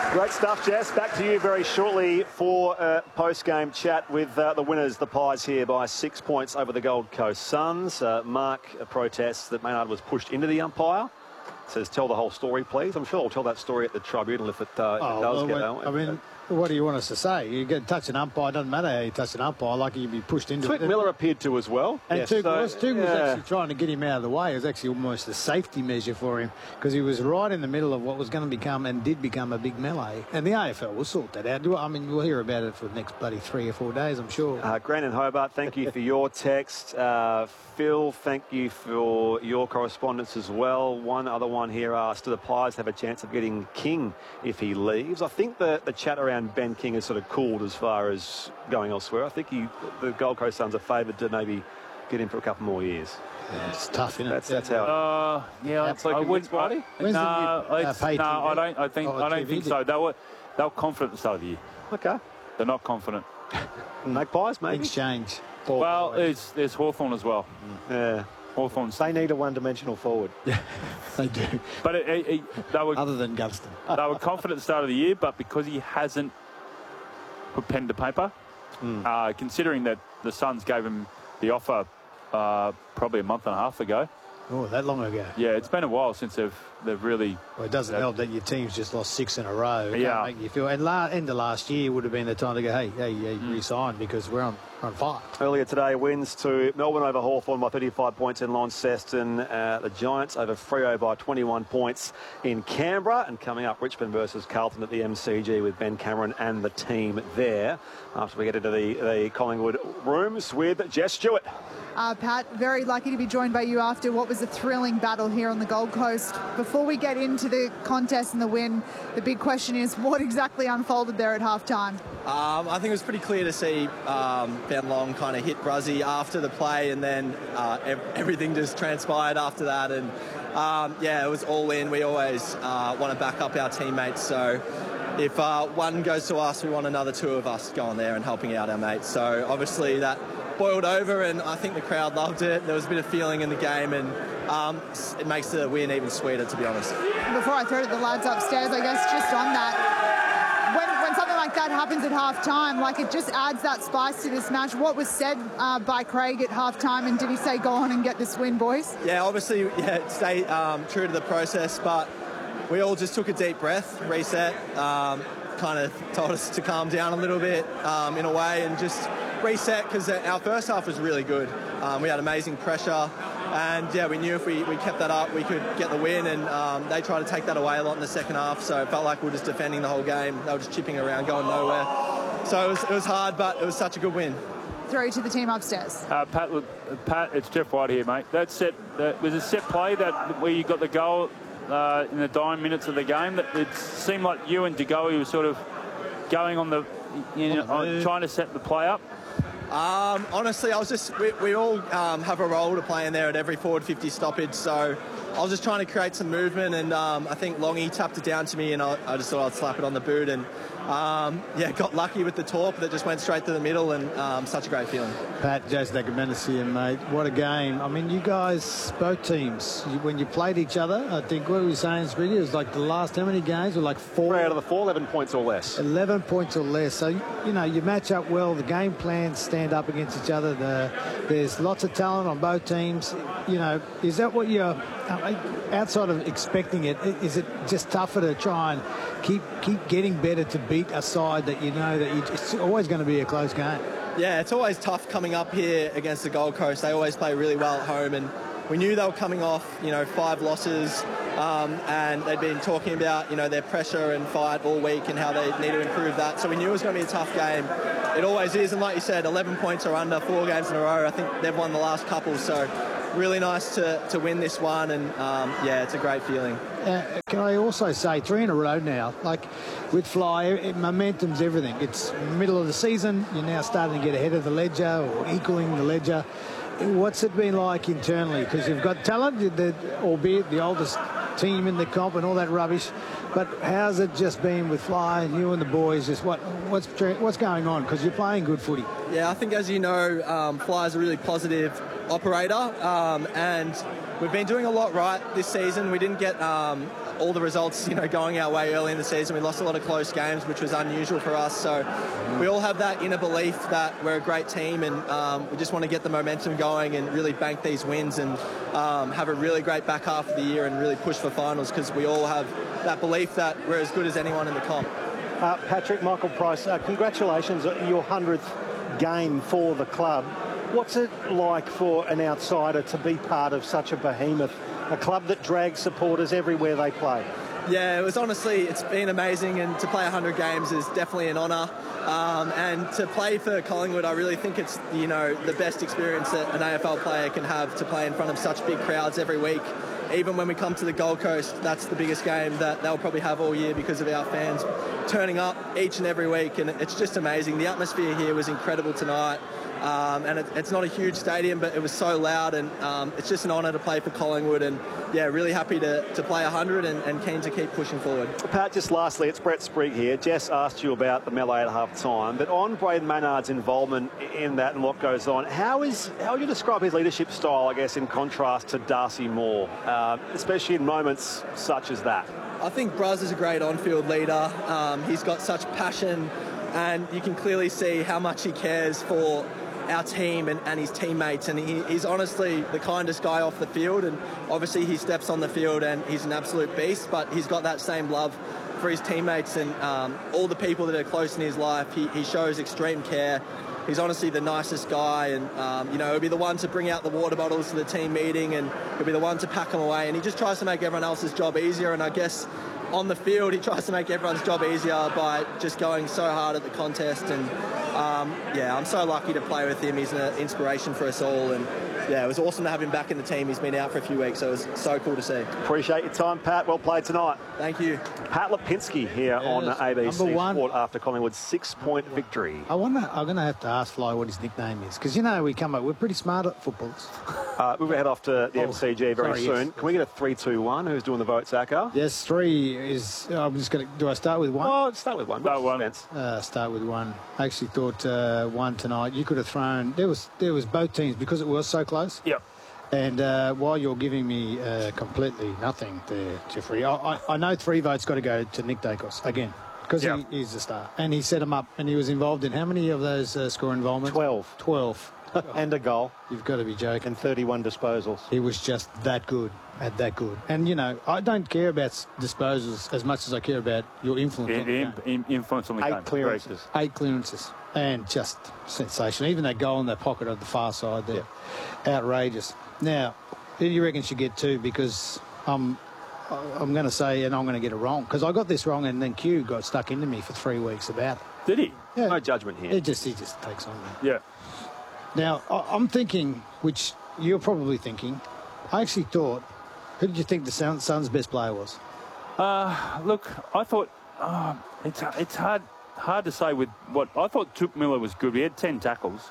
Great stuff, Jess. Back to you very shortly for a post-game chat with the winners, the Pies, here by 6 points over the Gold Coast Suns. Mark protests that Maynard was pushed into the umpire. Says, tell the whole story, please. I'm sure I'll tell that story at the tribunal if it does get out. I mean, what do you want us to say? You get touch an umpire, doesn't matter how you touch an umpire, like you'd be pushed into it. Miller appeared to as well. And yes. Tug was actually trying to get him out of the way. It was actually almost a safety measure for him because he was right in the middle of what was going to become and did become a big melee. And the AFL will sort that out. I mean, we'll hear about it for the next bloody 3 or 4 days, I'm sure. Grant in Hobart, thank you for your text. Phil, thank you for your correspondence as well. One other one here asked, do the Pies have a chance of getting King if he leaves? I think the chat around Ben King has sort of cooled as far as going elsewhere. I think the Gold Coast Suns are favoured to maybe get him for a couple more years. Yeah, it's tough, isn't it? That's how. I wouldn't. Party. I don't think so. They were confident at the start of the year. Okay. They're not confident. Magpies, maybe. Exchange. Well, there's Hawthorn as well. Yeah. Hawthorn. They need a one-dimensional forward. Yeah, they do. But they were other than Gunston. They were confident at the start of the year, but because he hasn't put pen to paper, considering that the Suns gave him the offer probably a month and a half ago. Oh, that long ago. Yeah, it's been a while since they've really... Well, it doesn't help that your team's just lost 6 in a row. It yeah. can't make you feel... And end of last year would have been the time to go, hey, resign because we're on fire. Earlier today, wins to Melbourne over Hawthorn by 35 points in Launceston. The Giants over Freo by 21 points in Canberra. And coming up, Richmond versus Carlton at the MCG with Ben Cameron and the team there. After we get into the Collingwood rooms with Jess Stewart. Pat, very lucky to be joined by you after what was a thrilling battle here on the Gold Coast. Before we get into the contest and the win, the big question is what exactly unfolded there at halftime? I think it was pretty clear to see Ben Long kind of hit Bruzzy after the play, and then everything just transpired after that. And it was all in. We always want to back up our teammates. So if one goes to us, we want another 2 of us going there and helping out our mates. So obviously that boiled over, and I think the crowd loved it. There was a bit of feeling in the game, and it makes the win even sweeter, to be honest. Before I throw it to the lads upstairs, I guess just on that, when something like that happens at half-time, like it just adds that spice to this match. What was said by Craig at half-time, and did he say, go on and get this win, boys? Yeah, obviously, stay true to the process, but we all just took a deep breath, reset, kind of told us to calm down a little bit in a way, and just reset, because our first half was really good. We had amazing pressure, and we knew if we kept that up, we could get the win, and they tried to take that away a lot in the second half, so it felt like we were just defending the whole game. They were just chipping around, going nowhere. So it was hard, but it was such a good win. Throw to the team upstairs. Pat, it's Jeff White here, mate. That was a set play where you got the goal in the dying minutes of the game. That it seemed like you and De Goey were sort of going on trying to set the play up. Honestly, we all have a role to play in there at every forward 50 stoppage, so I was just trying to create some movement, and I think Longy tapped it down to me, and I just thought I'd slap it on the boot, and got lucky with the torp that just went straight to the middle, and such a great feeling. Pat, Jason Ackermanis here, mate. What a game. I mean, you guys, both teams, when you played each other, I think what we were saying, Speedy, it was like the last, how many games? Were like 4 out of the 4, 11 points or less. 11 points or less. So, you match up well. The game plans stand up against each other. There's lots of talent on both teams. Is that what you're, outside of expecting it, is it just tougher to try and keep getting better to beat a side that it's always going to be a close game? Yeah, it's always tough coming up here against the Gold Coast. They always play really well at home, and we knew they were coming off 5 losses, and they'd been talking about their pressure and fight all week and how they need to improve that. So we knew it was going to be a tough game. It always is, and like you said, 11 points or under 4 games in a row. I think they've won the last couple, so really nice to win this one, and it's a great feeling. Can I also say 3 in a row now? Like with Fly, momentum's everything. It's middle of the season. You're now starting to get ahead of the ledger or equaling the ledger. What's it been like internally? Because you've got talent, albeit the oldest team in the comp and all that rubbish. But how's it just been with Fly and you and the boys? Just what's going on? Because you're playing good footy. Yeah, I think as you know, Fly's a really positive operator, and we've been doing a lot right this season. We didn't get all the results, going our way early in the season. We lost a lot of close games, which was unusual for us. So we all have that inner belief that we're a great team, and we just want to get the momentum going and really bank these wins and have a really great back half of the year and really push for finals, because we all have that belief that we're as good as anyone in the comp. Patrick, Michael Price, congratulations on your 100th game for the club. What's it like for an outsider to be part of such a behemoth, a club that drags supporters everywhere they play? Yeah, it's been amazing, and to play 100 games is definitely an honour. And to play for Collingwood, I really think it's, the best experience that an AFL player can have, to play in front of such big crowds every week. Even when we come to the Gold Coast, that's the biggest game that they'll probably have all year, because of our fans turning up each and every week, and it's just amazing. The atmosphere here was incredible tonight. And it's not a huge stadium, but it was so loud, and it's just an honour to play for Collingwood, and really happy to play 100 and keen to keep pushing forward. Pat, just lastly, it's Brett Sprigg here. Jess asked you about the melee at half time, but on Braden Maynard's involvement in that and what goes on, how would you describe his leadership style, I guess, in contrast to Darcy Moore, especially in moments such as that? I think Braz is a great on-field leader. He's got such passion, and you can clearly see how much he cares for our team and his teammates, and he's honestly the kindest guy off the field, and obviously he steps on the field and he's an absolute beast, but he's got that same love for his teammates and all the people that are close in his life. He shows extreme care. He's honestly the nicest guy, and he'll be the one to bring out the water bottles to the team meeting, and he'll be the one to pack them away, and he just tries to make everyone else's job easier. And I guess on the field he tries to make everyone's job easier by just going so hard at the contest, and I'm so lucky to play with him. He's an inspiration for us all, and it was awesome to have him back in the team. He's been out for a few weeks, so it was so cool to see. Appreciate your time, Pat. Well played tonight. Thank you. Pat Lipinski here on ABC Sport after Collingwood's 6-point victory. I'm going to have to ask Fly what his nickname is, because we're pretty smart at footballs. We're going to head off to the MCG very soon. Yes. Can we get a 3-2-1? Who's doing the votes, Akar? Yes, 3 is... I'm just going to... Do I start with 1? Oh, start with 1. Start with 1. I actually thought 1 tonight. You could have thrown... There was both teams, because it was so close. Yep. And while you're giving me completely nothing there, Jeffrey, I know 3 votes got to go to Nick Dacos again, because he's the star. And he set him up, and he was involved in how many of those score involvements? 12. And a goal. You've got to be joking. And 31 disposals. He was just that good, And, I don't care about disposals as much as I care about your influence on the game. Influence on the game. 8 clearances. 8 clearances. And just sensational. Even that goal in that pocket of the far side there. Outrageous. Now, who do you reckon should get 2? Because I'm going to say, and I'm going to get it wrong, because I got this wrong, and then Q got stuck into me for 3 weeks about it. Did he? Yeah. No judgment here. He just takes on me. Yeah. Now, I'm thinking, which you're probably thinking, I actually thought, who did you think the Suns' best player was? Look, I thought it's hard to say with what I thought. Touk Miller was good. He had 10 tackles,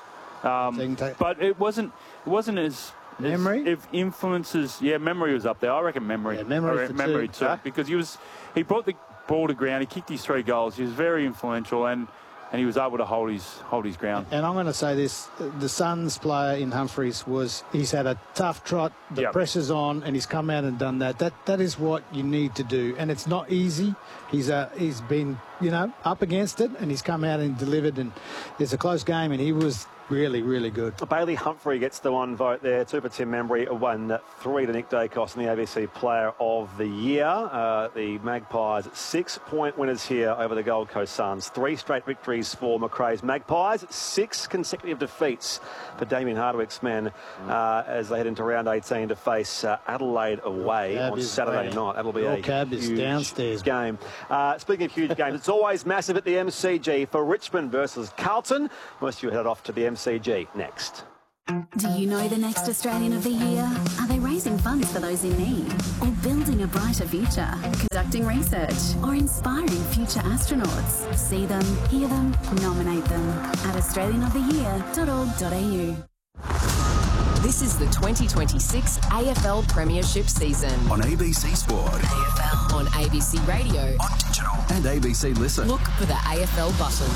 but it wasn't as memory. If influences, memory was up there. I reckon memory. Yeah, memory too, because he brought the ball to ground. He kicked his 3 goals. He was very influential, and he was able to hold his ground. And I'm going to say this, the Suns player in Humphreys he's had a tough trot, the pressure's on, and he's come out and done that. That is what you need to do. And it's not easy. He's been, up against it, and he's come out and delivered, and it's a close game, and he was really, really good. Bailey Humphrey gets the 1 vote there. 2 for Tim Membry, 1, 3 to Nick Dacos, and the ABC Player of the Year. The Magpies 6-point winners here over the Gold Coast Suns. 3 straight victories for Macrae's Magpies. 6 consecutive defeats for Damien Hardwick's men as they head into round 18 to face Adelaide away on Saturday night. That'll be a huge downstairs game. Speaking of huge games, it's always massive at the MCG for Richmond versus Carlton. Most of you head off to the MCG next. Do you know the next Australian of the Year? Are they raising funds for those in need? Or building a brighter future? Conducting research? Or inspiring future astronauts? See them, hear them, nominate them at australianoftheyear.org.au. This is the 2026 AFL Premiership season. On ABC Sport. AFL. On ABC Radio. On digital. And ABC Listen. Look for the AFL button.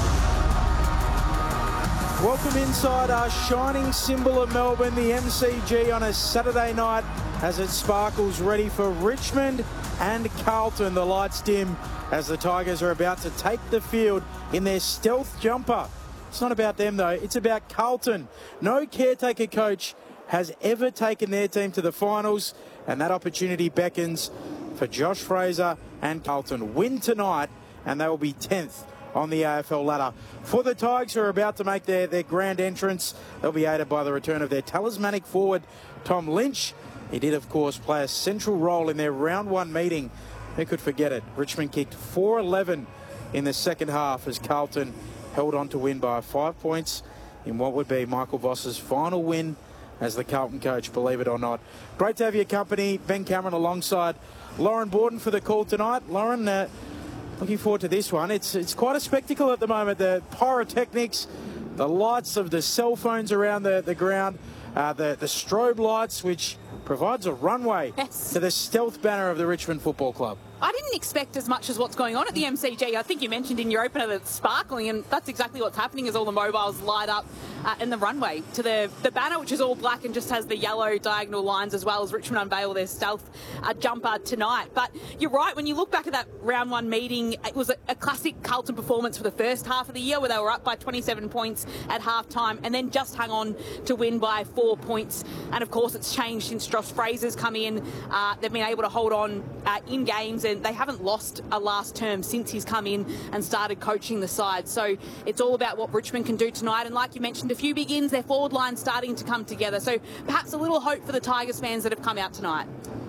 Welcome inside our shining symbol of Melbourne, the MCG, on a Saturday night as it sparkles ready for Richmond and Carlton. The lights dim as the Tigers are about to take the field in their stealth jumper. It's not about them, though. It's about Carlton. No caretaker coach has ever taken their team to the finals, and that opportunity beckons for Josh Fraser and Carlton. Win tonight, and they will be 10th on the AFL ladder. For the Tigers, who are about to make their grand entrance, they'll be aided by the return of their talismanic forward, Tom Lynch. He did, of course, play a central role in their round 1 meeting. Who could forget it? Richmond kicked 4-11 in the second half as Carlton held on to win by 5 points in what would be Michael Voss's final win as the Carlton coach, believe it or not. Great to have your company, Ben Cameron, alongside Lauren Borden for the call tonight. Lauren, looking forward to this one. It's quite a spectacle at the moment. The pyrotechnics, the lights of the cell phones around the ground, the strobe lights, which provides a runway to the stealth banner of the Richmond Football Club. I didn't expect as much as what's going on at the MCG. I think you mentioned in your opener that it's sparkling, and that's exactly what's happening as all the mobiles light up in the runway to the banner, which is all black and just has the yellow diagonal lines, as well as Richmond unveil their stealth jumper tonight. But you're right, when you look back at that round 1 meeting, it was a classic Carlton performance for the first half of the year, where they were up by 27 points at half-time and then just hung on to win by 4 points. And of course, it's changed since Josh Fraser's come in. They've been able to hold on in games, and they haven't lost a last term since he's come in and started coaching the side. So it's all about what Richmond can do tonight. And like you mentioned, a few big ins, their forward line starting to come together. So perhaps a little hope for the Tigers fans that have come out tonight.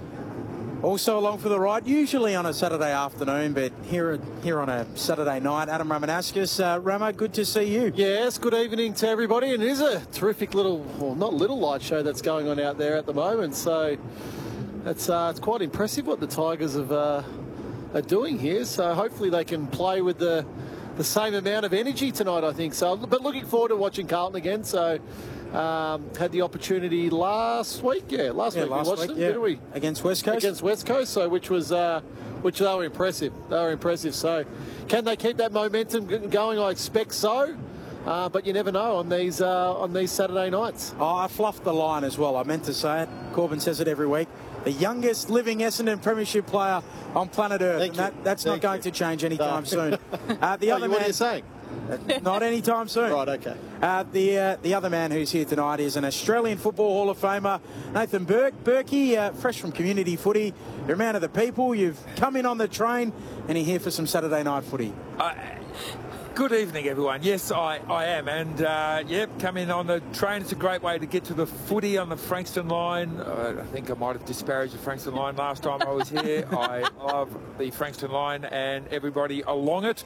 Also along for the ride, usually on a Saturday afternoon, but here on a Saturday night, Adam Ramanauskas. Rama, good to see you. Yes, good evening to everybody. And it is a terrific little, well, not little light show that's going on out there at the moment. So it's quite impressive what the Tigers are doing here. So hopefully they can play with the same amount of energy tonight, I think. So, but looking forward to watching Carlton again. So had the opportunity last week. Yeah, last week we watched them, didn't we? Against West Coast. Against West Coast. So which they were impressive. They were impressive. So can they keep that momentum going? I expect so. But you never know on these Saturday nights. Oh, I fluffed the line as well. I meant to say it. Corbin says it every week. The youngest living Essendon Premiership player on planet Earth. That's not going to change anytime soon. The other man, what are you saying? Not anytime soon. Right, okay. The other man who's here tonight is an Australian Football Hall of Famer, Nathan Burke. Berkey, fresh from community footy. You're a man of the people. You've come in on the train and you're here for some Saturday night footy. Good evening, everyone. Yes, I am. And, come in on the train. It's a great way to get to the footy on the Frankston line. I think I might have disparaged the Frankston line last time I was here. I love the Frankston line and everybody along it.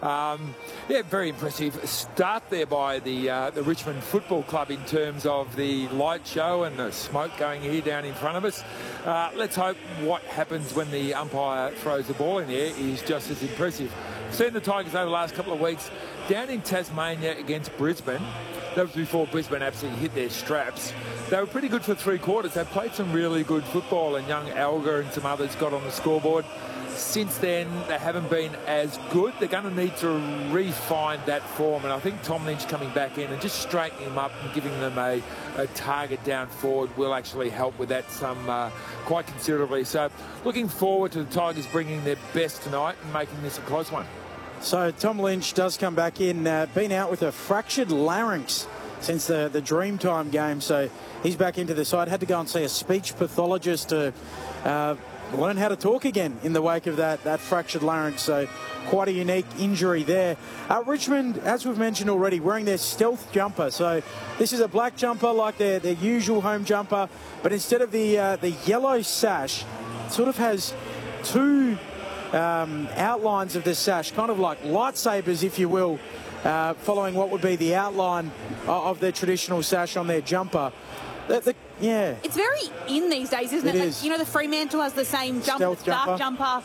Very impressive start there by the Richmond Football Club in terms of the light show and the smoke going here down in front of us. Let's hope what happens when the umpire throws the ball in there is just as impressive. I've seen the Tigers over the last couple of weeks down in Tasmania against Brisbane. That was before Brisbane absolutely hit their straps. They were pretty good for 3 quarters. They played some really good football, and young Alga and some others got on the scoreboard. Since then, they haven't been as good. They're going to need to refine that form, and I think Tom Lynch coming back in and just straightening them up and giving them a target down forward will actually help with that quite considerably. So looking forward to the Tigers bringing their best tonight and making this a close one. So Tom Lynch does come back in, been out with a fractured larynx since the Dreamtime game, so he's back into the side. Had to go and see a speech pathologist to learn how to talk again in the wake of that fractured larynx. So quite a unique injury there. Richmond, as we've mentioned already, wearing their stealth jumper. So this is a black jumper like their usual home jumper, but instead of the yellow sash, it sort of has 2 outlines of the sash, kind of like lightsabers, if you will, following what would be the outline of their traditional sash on their jumper. It's very in these days, isn't it? Is. You know, the Fremantle has the same jumper, dark jumper.